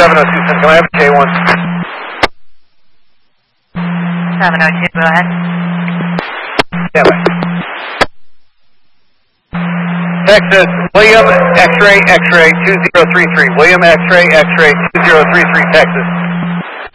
702, can I have a K1? 702, go ahead. Yeah, bye. Texas, William X-ray X-ray 2033. William X-ray X-ray 2033, Texas.